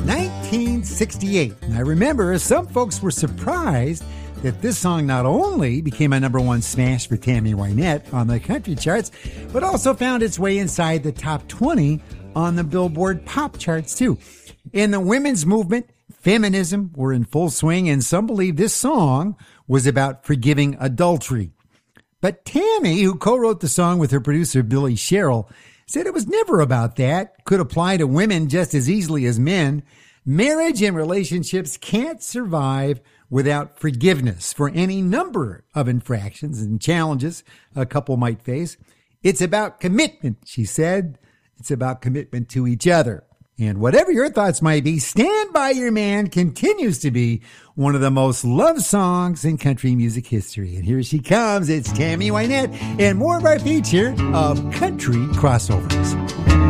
1968. I remember some folks were surprised that this song not only became a number one smash for Tammy Wynette on the country charts, but also found its way inside the top 20 on the Billboard pop charts too. In the women's movement, feminism were in full swing, and some believe this song was about forgiving adultery. But Tammy, who co-wrote the song with her producer Billy Sherrill, said it was never about that. Could apply to women just as easily as men. Marriage and relationships can't survive without forgiveness for any number of infractions and challenges a couple might face. It's about commitment, she said. It's about commitment to each other. And whatever your thoughts might be, Stand By Your Man continues to be one of the most loved songs in country music history. And here she comes. It's Tammy Wynette and more of our feature of country crossovers.